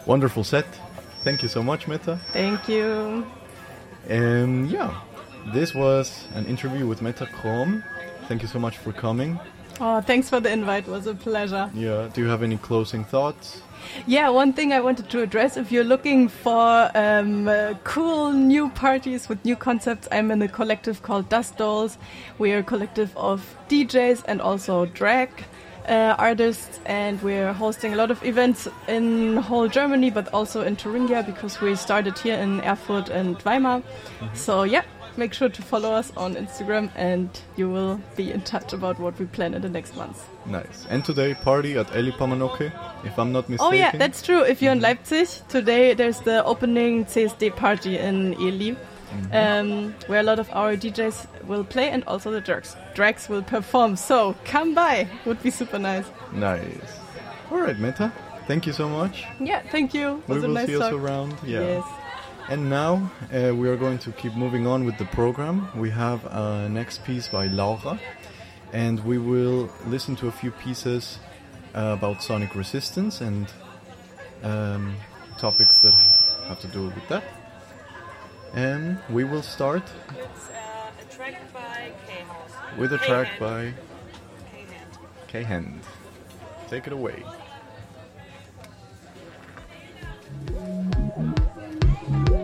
Wonderful set. Thank you so much, Meta. Thank you. This was an interview with Meta Krom. Thank you so much for coming. Oh, thanks for the invite. It was a pleasure. Yeah. Do you have any closing thoughts? Yeah, one thing I wanted to address, if you're looking for cool new parties with new concepts, I'm in a collective called Dust Dolls. We are a collective of DJs and also drag artists, and we're hosting a lot of events in whole Germany, but also in Thuringia, because we started here in Erfurt and Weimar. So yeah, make sure to follow us on Instagram and you will be in touch about what we plan in the next months. Nice. And today, party at Eli Pamanoke, if I'm not mistaken. Oh yeah, that's true. If you're in Leipzig, today there's the opening CSD party in Eli, where a lot of our DJs will play and also the drags will perform. So come by, would be super nice. Nice. All right, Meta. Thank you so much. Yeah, thank you. It was we a will nice see talk. us around. Yeah. Yes. And now we are going to keep moving on with the program. We have a next piece by Laura, and we will listen to a few pieces about sonic resistance and topics that have to do with that. And we will start It's a track by K-House. with a track K-Hand. by K-Hand. Take it away.